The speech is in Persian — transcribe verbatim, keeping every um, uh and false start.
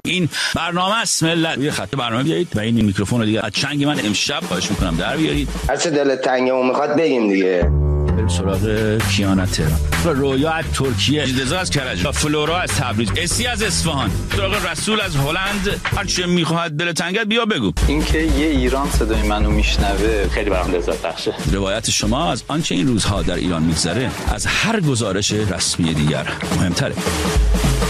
این برنامه است ملت. یه خط برنامه بیایید و این میکروفون رو دیگه از چنگ من امشب خواهش میکنم در بیارید. هر چه دلت تنگمون میخواد بگیم دیگه. بریم سراغ کیانا تهران، رویا از ترکیه، اجدزا از کرج، فلورا از تبریز، اسی از اصفهان، سراغ رسول از هلند. هر چه میخواد دل تنگت بیا بگو. اینکه یه ایران صدای منو میشنوه خیلی برام لذت بخشه. روایت شما از آنچه این روزها در ایران میگذره از هر گزارش رسمی دیگر مهمتره.